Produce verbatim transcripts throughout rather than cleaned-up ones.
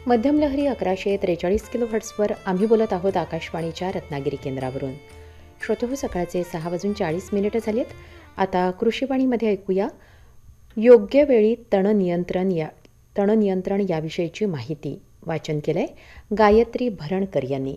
मध्यम लहरी अकराशे त्रेचाळीस किलो हर्ट्सवर आम्ही बोलत आहोत आकाशवाणीच्या रत्नागिरी केंद्रावरून. श्रोते सकाळचे सहा वाजून चाळीस मिनिटं झालीत. आता कृषीवाणीमध्ये ऐकूया योग्य वेळी तण नियंत्रण या तण नियंत्रण याविषयीची माहिती. वाचन केलंय गायत्री भरणकर यांनी.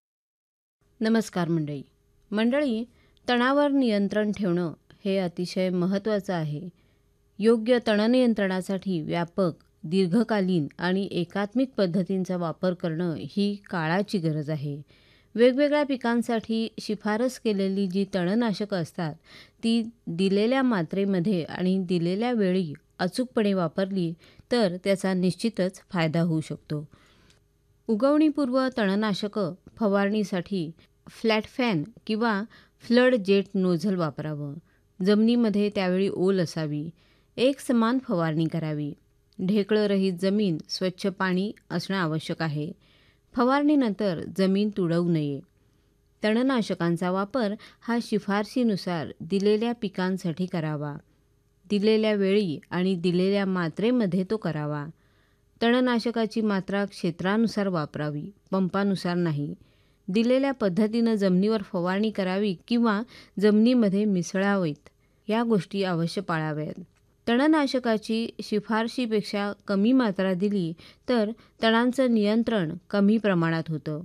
नमस्कार मंडळी. मंडळी तणावर नियंत्रण ठेवणं हे अतिशय महत्त्वाचं आहे. योग्य तण नियंत्रणासाठी व्यापक, दीर्घकालीन आणि एकात्मिक पद्धतींचा वापर करणं ही काळाची गरज आहे. वेगवेगळ्या पिकांसाठी शिफारस केलेली जी तणनाशकं असतात ती दिलेल्या मात्रेमध्ये आणि दिलेल्या वेळी अचूकपणे वापरली तर त्याचा निश्चितच फायदा होऊ शकतो. उगवणीपूर्व तणनाशकं फवारणीसाठी फ्लॅट फॅन किंवा फ्लड जेट नोझल वापरावं. जमिनीमध्ये त्यावेळी ओल असावी. एक समान फवारणी करावी. ढेकळंरहित जमीन, स्वच्छ पाणी असणं आवश्यक आहे. फवारणीनंतर जमीन तुडवू नये. तणनाशकांचा वापर हा शिफारशीनुसार दिलेल्या पिकांसाठी करावा. दिलेल्या वेळी आणि दिलेल्या मात्रेमध्ये तो करावा. तणनाशकाची मात्रा क्षेत्रानुसार वापरावी, पंपानुसार नाही. दिलेल्या पद्धतीनं जमिनीवर फवारणी करावी किंवा जमिनीमध्ये मिसळावीत या गोष्टी अवश्य पाळाव्यात. तणनाशकाची शिफारशीपेक्षा कमी मात्रा दिली तर तणांचं नियंत्रण कमी प्रमाणात होतं,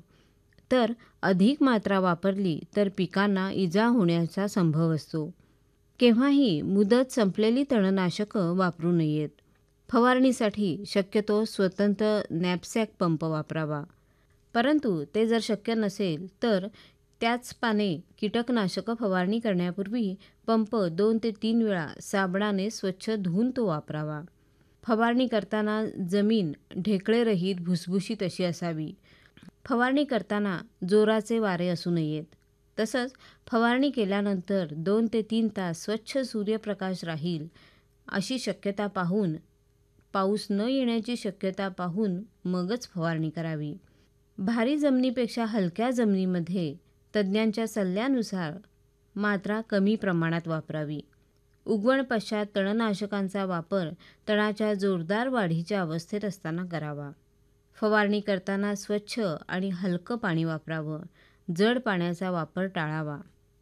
तर अधिक मात्रा वापरली तर पिकांना इजा होण्याचा संभव असतो. केव्हाही मुदत संपलेली तणनाशकं वापरू नयेत. फवारणीसाठी शक्यतो स्वतंत्र नॅपसॅक पंप वापरावा. परंतु ते जर शक्य नसेल तर त्याचपाने कीटकनाशकं फवारणी करण्यापूर्वी पंप दोन ते तीन वेळा साबणाने स्वच्छ धुवून तो वापरावा. फवारणी करताना जमीन ढेकळेरहित भुसभुशीत अशी असावी. फवारणी करताना जोराचे वारे असू नयेत. तसंच फवारणी केल्यानंतर दोन ते तीन तास स्वच्छ सूर्यप्रकाश राहील अशी शक्यता पाहून, पाऊस न येण्याची शक्यता पाहून मगच फवारणी करावी. भारी जमिनीपेक्षा हलक्या जमिनीमध्ये तज्ज्ञांच्या सल्ल्यानुसार मात्रा कमी प्रमाणात वापरावी. उगवण पश्चात तणनाशकांचा वापर तणाच्या जोरदार वाढीच्या अवस्थेत असताना करावा. फवारणी करताना स्वच्छ आणि हलकं पाणी वापरावं. जड पाण्याचा वापर टाळावा.